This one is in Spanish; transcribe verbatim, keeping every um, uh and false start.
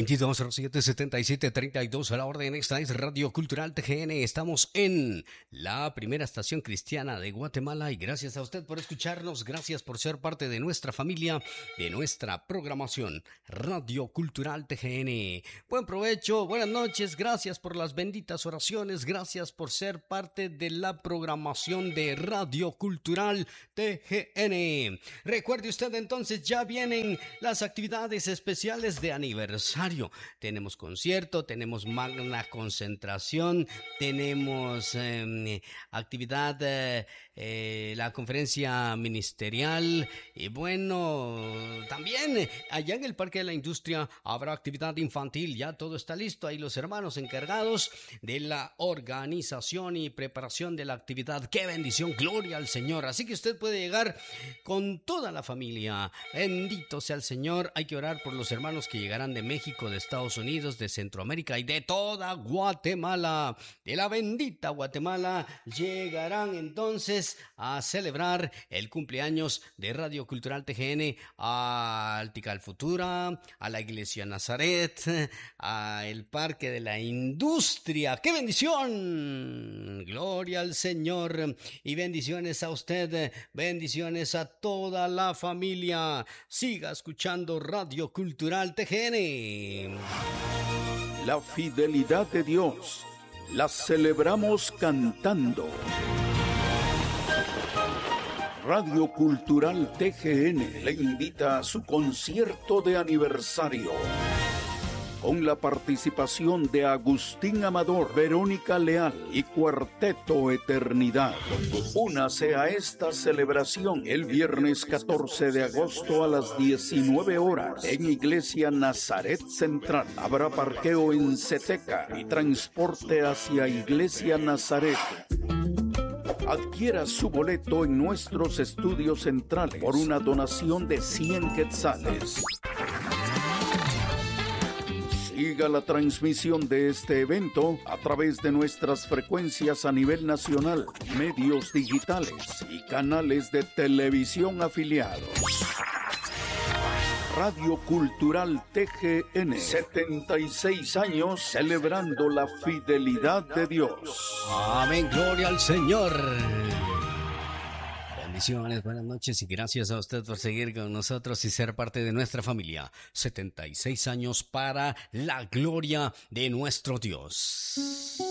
veintidós cero siete setenta y siete treinta y dos a la orden. Esta es Radio Cultural T G N. Estamos en la primera estación cristiana de Guatemala y gracias a usted por escucharnos, gracias por ser parte de nuestra familia, de nuestra programación Radio Cultural T G N. Buen provecho, buenas noches, gracias por las benditas oraciones, gracias por ser parte de la programación de Radio Cultural T G N. Recuerde usted entonces, ya vienen las actividades especiales de aniversario. Tenemos concierto, tenemos magna concentración, tenemos eh, actividad, eh, eh, la conferencia ministerial y bueno, también allá en el Parque de la Industria habrá actividad infantil. Ya todo está listo, ahí los hermanos encargados de la organización y preparación de la actividad. ¡Qué bendición! ¡Gloria al Señor! Así que usted puede llegar con toda la familia. Bendito sea el Señor. Hay que orar por los hermanos que llegarán de México, de Estados Unidos, de Centroamérica y de toda Guatemala, de la bendita Guatemala. Llegarán entonces a celebrar el cumpleaños de Radio Cultural T G N al Tikal Futura, a la Iglesia Nazaret, al Parque de la Industria. ¡Qué bendición! Gloria al Señor y bendiciones a usted, bendiciones a toda la familia. Siga escuchando Radio Cultural T G N. La fidelidad de Dios la celebramos cantando. Radio Cultural T G N le invita a su concierto de aniversario con la participación de Agustín Amador, Verónica Leal y Cuarteto Eternidad. Únase a esta celebración el viernes catorce de agosto a las diecinueve horas en Iglesia Nazaret Central. Habrá parqueo en Ceteca y transporte hacia Iglesia Nazaret. Adquiera su boleto en nuestros estudios centrales por una donación de cien quetzales. Siga la transmisión de este evento a través de nuestras frecuencias a nivel nacional, medios digitales y canales de televisión afiliados. Radio Cultural T G N, setenta y seis años celebrando la fidelidad de Dios. Amén, gloria al Señor. Bendiciones, buenas noches y gracias a usted por seguir con nosotros y ser parte de nuestra familia. setenta y seis años para la gloria de nuestro Dios.